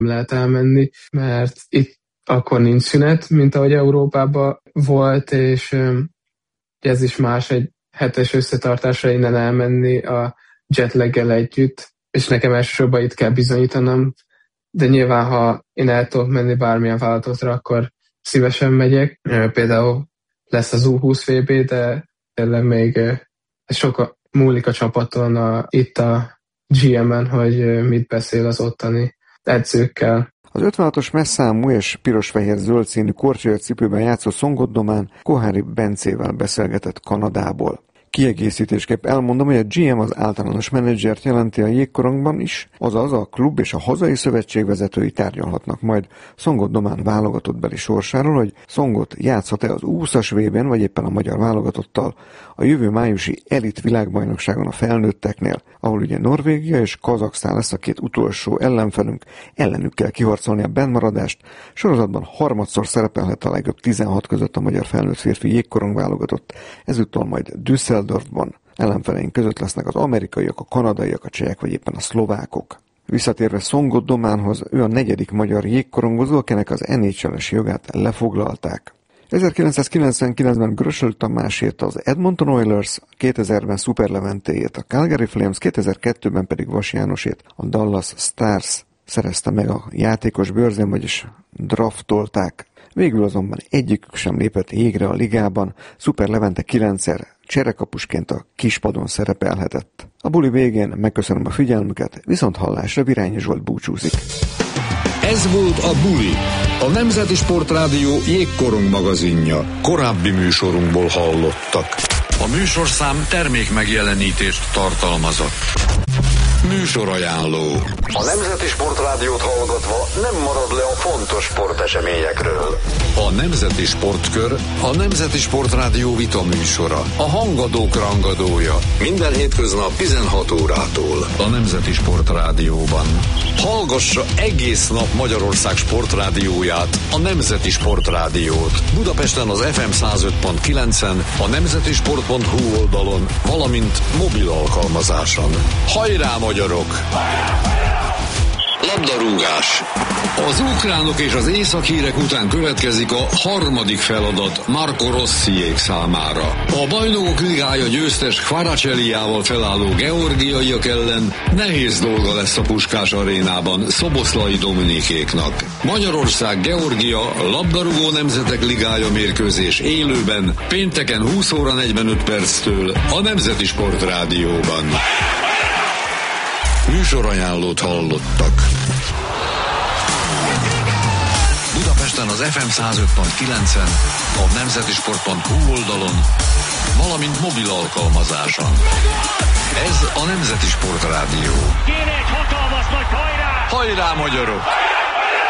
lehet elmenni, mert itt akkor nincs szünet, mint ahogy Európában volt, és ez is más egy hetes összetartásra innen elmenni a jetlaggel együtt, és nekem elsősorban itt kell bizonyítanom, de nyilván, ha én el tudok menni bármilyen vállalatokra, akkor szívesen megyek. Például lesz az U20 VB, de tényleg még sokat múlik a csapaton itt a GM-en, hogy mit beszél az ottani edzőkkel. Az 56-os messzámú és piros-fehér-zöld színű korcsolya cipőben játszó Szongot Domán Kohári Bencével beszélgetett Kanadából. Kiegészítésképp elmondom, hogy a GM az általános menedzsert jelenti a jégkorongban is, azaz a klub és a hazai szövetség vezetői tárgyalhatnak majd Szongot Domán válogatottbeli sorsáról, hogy Szongot játszhat-e az U20-as VB-n, vagy éppen a magyar válogatottal a jövő májusi elit világbajnokságon a felnőtteknél, ahol ugye Norvégia és Kazaksztán lesz a két utolsó ellenfelünk, ellenük kell kiharcolni a bennmaradást, sorozatban harmadszor szerepelhet a legjobb 16 között a magyar felnőtt férfi jégkorong válogatott, ezúttal majd Düsseldorfban. Ellenfeleink között lesznek az amerikaiak, a kanadaiak, a csehek vagy éppen a szlovákok. Visszatérve Szongot Dománhoz, ő a 4. magyar jégkorongozó, akinek az NHL-es jogát lefoglalták. 1999-ben Grösöl Tamásét az Edmonton Oilers, 2000-ben Super Leventéjét a Calgary Flames, 2002-ben pedig Vas Jánosét a Dallas Stars szerezte meg a játékos bőrzén, vagyis draftolták. Végül azonban egyikük sem lépett jégre a ligában, Super Levente 9-szer cserekapusként a kispadon szerepelhetett. A buli végén megköszönöm a figyelmüket, viszont hallásra Virányi Zsolt búcsúzik. Ez volt a Buli, a Nemzeti Sportrádió jégkorong magazinja. Korábbi műsorunkból hallottak. A műsorszám termék megjelenítést tartalmazott. Műsorajánló. A Nemzeti Sportrádiót hallgatva nem marad le a fontos sporteseményekről. A Nemzeti Sportkör a Nemzeti Sportrádió vitaműsora. A hangadók rangadója. Minden hétköznap 16 órától. A Nemzeti Sportrádióban. Hallgassa egész nap Magyarország sportrádióját, a Nemzeti Sportrádiót. Budapesten az FM 105.9-en, a nemzetisport.hu oldalon, valamint mobil alkalmazáson. Hajrá magyarok! Labdarúgás. Az ukránok és az észak-hírek után következik a harmadik feladat Marco Rossiék számára. A Bajnokok Ligája győztes Kvaraceliával felálló georgiaiak ellen nehéz dolga lesz a Puskás arénában Szoboszlai Dominikéknak. Magyarország Georgia labdarúgó nemzetek ligája mérkőzés élőben pénteken 20 óra 45 perctől a Nemzeti Sportrádióban. Műsorajánlót hallottak. Budapesten az FM 105.9-en, a nemzetisport.hu oldalon, valamint mobil alkalmazáson. Ez a Nemzeti Sportrádió. Kéne egy hatalmas nagy hajrá! Hajrá, magyarok!